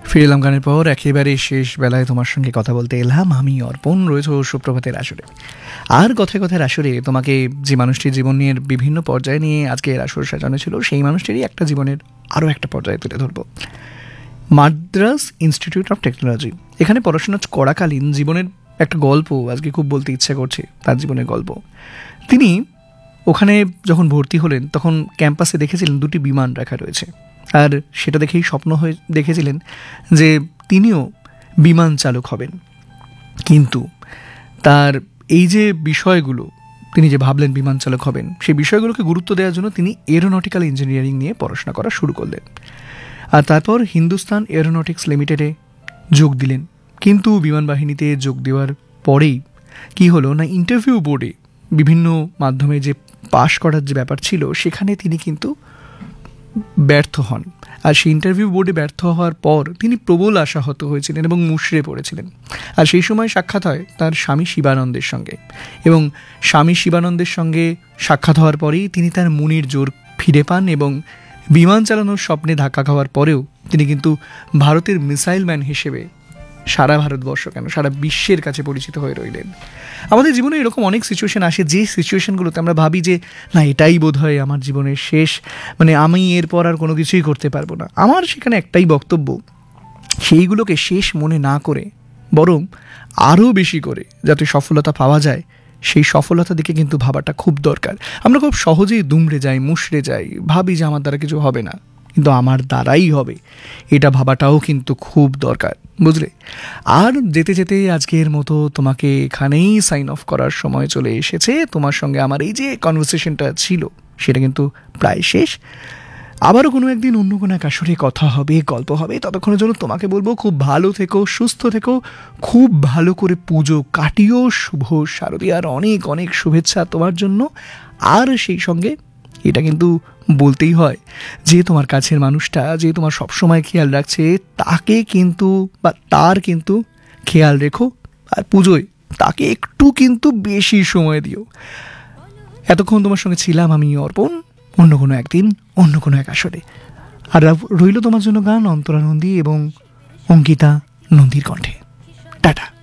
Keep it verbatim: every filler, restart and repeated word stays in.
ফিরে এলাম গানের পর, একেবারে শেষ বেলায় তোমার সঙ্গে কথা বলতে এলাম আমি অর্পণ। রয়েছে সুপ্রভাতের আসরে। আর কথায় কথায় আসরে তোমাকে যে মানুষটির জীবন নিয়ে বিভিন্ন পর্যায়ে নিয়ে আজকে আসর সাজানো ছিল, সেই মানুষটিরই একটা জীবনের আরও একটা পর্যায়ে তুলে ধরবো। মাদ্রাস ইনস্টিটিউট অফ টেকনোলজি, এখানে পড়াশোনা করাকালীন জীবনের একটা গল্প আজকে খুব বলতে ইচ্ছা করছে, তার জীবনের গল্প। তিনি ওখানে যখন ভর্তি হলেন তখন ক্যাম্পাসে দেখেছিলেন দুটি বিমান রাখা রয়েছে, আর সেটা দেখেই স্বপ্ন হয়ে দেখেছিলেন যে তিনিও বিমান চালক হবেন। কিন্তু তার এই যে বিষয়গুলো, তিনি যে ভাবলেন বিমান চালক হবেন, সেই বিষয়গুলোকে গুরুত্ব দেওয়ার জন্য তিনি এরোনটিক্যাল ইঞ্জিনিয়ারিং নিয়ে পড়াশোনা করা শুরু করলেন। আর তারপর হিন্দুস্তান এরোনটিক্স লিমিটেডে যোগ দিলেন। কিন্তু বিমান বাহিনীতে যোগ দেওয়ার পরেই কি হলো না, ইন্টারভিউ বোর্ডে বিভিন্ন মাধ্যমে যে পাশ করার যে ব্যাপার ছিল, সেখানে তিনি কিন্তু ব্যর্থ হন। আর সেই ইন্টারভিউ বোর্ডে ব্যর্থ হওয়ার পর তিনি প্রবল আশাহত হয়েছিলেন এবং মুষড়ে পড়েছিলেন। আর সেই সময় সাক্ষাৎ হয় তার স্বামী শিবানন্দের সঙ্গে, এবং স্বামী শিবানন্দের সঙ্গে সাক্ষাৎ হওয়ার পরেই তিনি তার মনির জোর ফিরে পান, এবং বিমান চালানোর স্বপ্নে ধাক্কা খাওয়ার পরেও তিনি কিন্তু ভারতের মিসাইল ম্যান হিসেবে সারা ভারতবর্ষ কেন সারা বিশ্বের কাছে পরিচিত হয়ে রইলেন। আমাদের জীবনে এরকম অনেক সিচুয়েশন আসে, যে সিচুয়েশনগুলোতে আমরা ভাবি যে না, এটাই বোধ হয় আমার জীবনের শেষ, মানে আমি এরপর আর কোনো কিছুই করতে পারবো না। আমার সেখানে একটাই বক্তব্য, সেইগুলোকে শেষ মনে না করে বরং আরও বেশি করে যাতে সফলতা পাওয়া যায়, সেই সফলতা দিকে কিন্তু ভাবাটা খুব দরকার। আমরা খুব সহজেই দুমড়ে যাই, মুষড়ে যাই, ভাবি যে আমার দ্বারা কিছু হবে না, কিন্তু আমার দ্বারাই হবে, এটা ভাবাটাও কিন্তু খুব দরকার, বুঝলে? আর যেতে যেতে আজকের মতো তোমাকে এখানেই সাইন অফ করার সময় চলে এসেছে। তোমার সঙ্গে আমার এই যে কনভারসেশনটা ছিল, সেটা কিন্তু প্রায় শেষ। আবারও কোনো একদিন অন্য কোনো এক আসরে কথা হবে, গল্প হবে। ততক্ষণের জন্য তোমাকে বলবো, খুব ভালো থেকো, সুস্থ থেকো, খুব ভালো করে পুজো কাটিও। শুভ শারদীয়ার অনেক অনেক শুভেচ্ছা তোমার জন্য। আর সেই সঙ্গে এটা কিন্তু বলতেই হয় যে তোমার কাছের মানুষটা যে তোমার সবসময় খেয়াল রাখছে, তাকে কিন্তু বা তার কিন্তু খেয়াল রেখো। আর পুজোয় তাকে একটু কিন্তু বেশি সময় দিও। এতক্ষণ তোমার সঙ্গে ছিলাম আমি অর্পণ, অন্য কোনো একদিন অন্য কোনো এক আসরে। আর রইল তোমার জন্য গান অন্তরা নন্দী এবং অঙ্কিতা নন্দীর কণ্ঠে। টাটা।